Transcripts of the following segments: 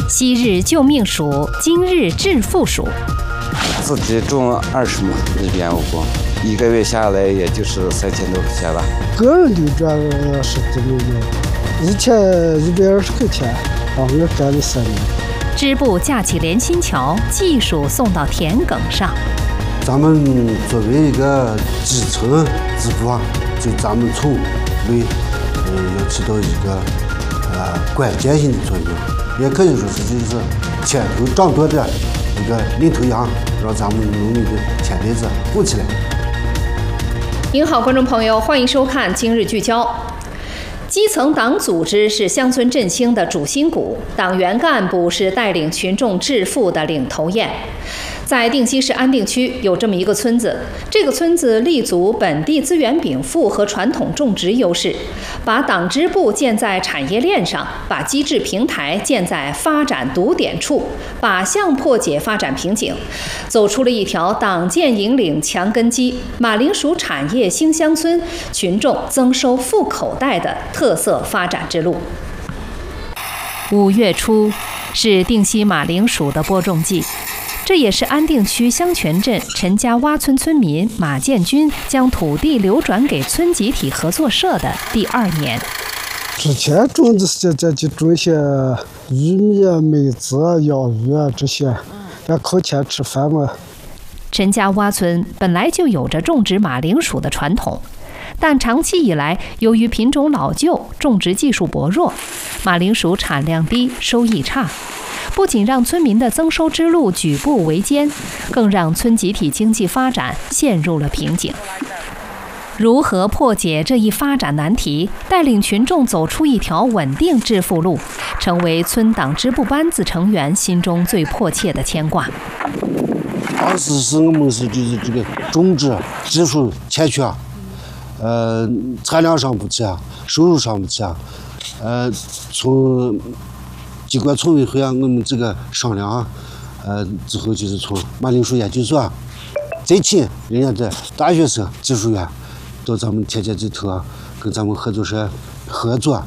昔日救命黍，今日致富黍。 自己种20亩日边务工，1个月下来也就是3000多块钱吧。 个人的赚是这么样，以前120块钱，我干了3年。 织布架起连心桥，技术送到田埂上。 咱们作为一个基层织布啊，就咱们从为要起到一个关键性的作用，也可以说是就是牵头掌舵的一个领头羊，让咱们农民的前辈子富起来。 您好，观众朋友，欢迎收看《今日聚焦》。基层党组织是乡村振兴的主心骨，党员干部是带领群众致富的领头雁。在定西市安定区有这么一个村子，这个村子立足本地资源禀赋和传统种植优势，把党支部建在产业链上，把机制平台建在发展堵点处，靶向破解发展瓶颈，走出了一条党建引领强根基、马铃薯产业兴乡村、群众增收富口袋的特色发展之路。5月初是定西马铃薯的播种季。这也是安定区香泉镇陈家洼村村民马建军将土地流转给村集体合作社的第2年。 之前种的是就种些玉米啊、梅子啊、腰鱼啊这些，要靠钱吃饭嘛。 陈家洼村本来就有着种植马铃薯的传统，但长期以来，由于品种老旧、种植技术薄弱，马铃薯产量低、收益差。不仅让村民的增收之路举步维艰，更让村集体经济发展陷入了瓶颈。如何破解这一发展难题，带领群众走出一条稳定致富路，成为村党支部班子成员心中最迫切的牵挂。 当时是我们是就是这个种植技术欠缺，产量上不起啊，收入上不起啊，从机关村委会啊，我们这个商量啊，之后就是从马铃薯研究所啊，再请人家的大学生、技术员到咱们田间这头啊，跟咱们合作社合作。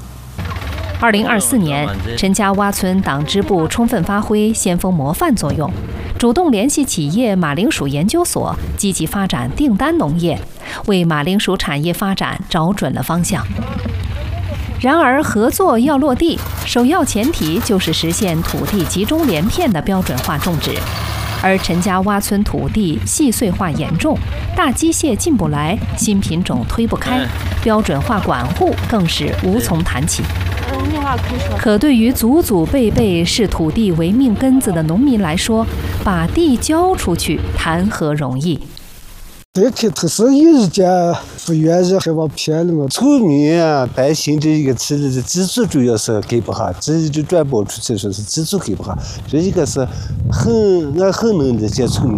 2024年，陈家洼村党支部充分发挥先锋模范作用，主动联系企业马铃薯研究所，积极发展订单农业，为马铃薯产业发展找准了方向。然而，合作要落地，首要前提就是实现土地集中连片的标准化种植。而陈家洼村土地细碎化严重，大机械进不来，新品种推不开，标准化管护更是无从谈起。可对于祖祖辈辈视土地为命根子的农民来说，把地交出去谈何容易？ 最开头是有人家不愿意，还把骗了嘛。 村民啊，百姓这一个吃的基础主要是给不好，这就转播出去说是基础给不好，这一个是很能理解村民。